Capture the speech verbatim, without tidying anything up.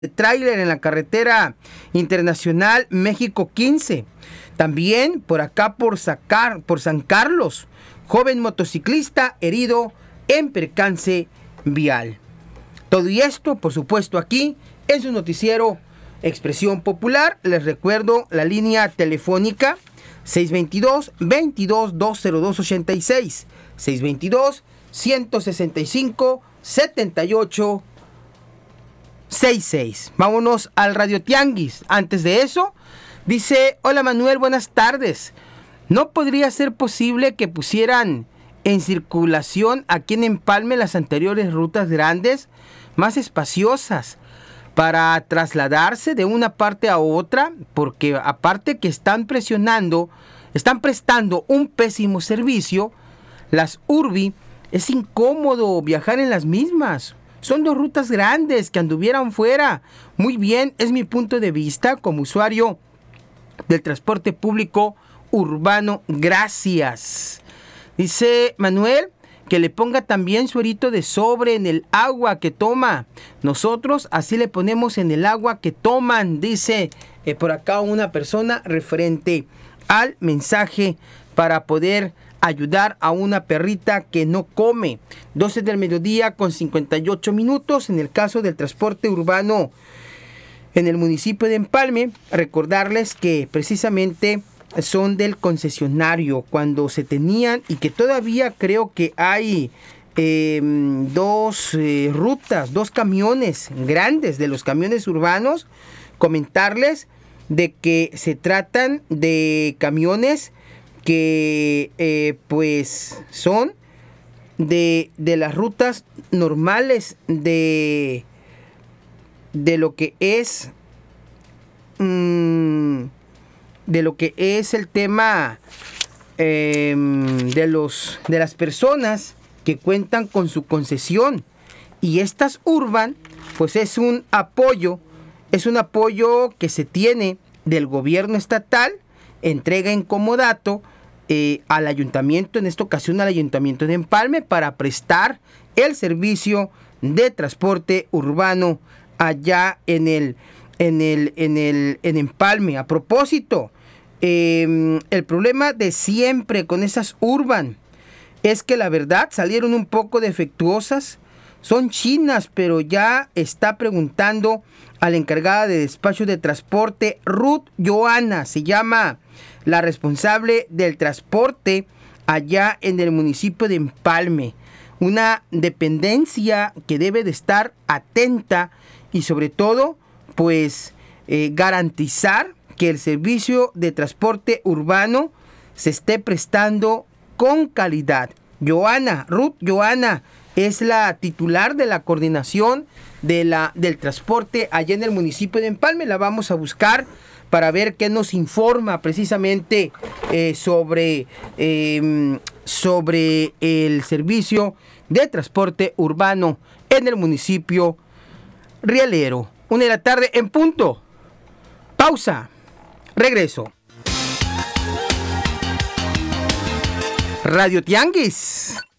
de tráiler en la carretera internacional México quince. También por acá por, Sacar, por San Carlos, joven motociclista herido en percance vial. Todo y esto, por supuesto, aquí en su noticiero Expresión Popular. Les recuerdo la línea telefónica seis dos dos, veintidós, doscientos dos ochenta y seis, seis dos dos, ciento sesenta y cinco, setenta y ocho sesenta y seis. Vámonos al Radio Tianguis. Antes de eso, dice: hola Manuel, buenas tardes. ¿No podría ser posible que pusieran en circulación aquí en Empalme las anteriores rutas grandes, más espaciosas, para trasladarse de una parte a otra? Porque aparte que están presionando, están prestando un pésimo servicio, las Urbi, es incómodo viajar en las mismas. Son dos rutas grandes que anduvieran fuera. Muy bien, es mi punto de vista como usuario del transporte público urbano. Gracias. Dice Manuel que le ponga también suerito de sobre en el agua que toma. Nosotros así le ponemos en el agua que toman, dice eh, por acá una persona referente al mensaje para poder ayudar a una perrita que no come. doce del mediodía con cincuenta y ocho minutos. En el caso del transporte urbano en el municipio de Empalme, recordarles que precisamente son del concesionario, cuando se tenían, y que todavía creo que hay eh, dos eh, rutas, dos camiones grandes de los camiones urbanos. Comentarles de que se tratan de camiones que eh, pues son de, de las rutas normales de, de lo que es mmm, de lo que es el tema eh, de los de las personas que cuentan con su concesión. Y estas Urban pues es un apoyo, es un apoyo que se tiene del gobierno estatal, entrega en comodato eh, al ayuntamiento, en esta ocasión al ayuntamiento de Empalme, para prestar el servicio de transporte urbano allá en el en el en el en Empalme. A propósito, eh, el problema de siempre con esas Urban es que la verdad salieron un poco defectuosas. Son chinas, pero ya está preguntando a la encargada de despacho de transporte, Ruth Joana, se llama la responsable del transporte allá en el municipio de Empalme. Una dependencia que debe de estar atenta y sobre todo, pues, eh, garantizar que el servicio de transporte urbano se esté prestando con calidad. Joana, Ruth Joana, es la titular de la coordinación de la, del transporte allá en el municipio de Empalme. La vamos a buscar para ver qué nos informa precisamente eh, sobre, eh, sobre el servicio de transporte urbano en el municipio rielero. Una de la tarde en punto. Pausa. Regreso. Radio Tianguis.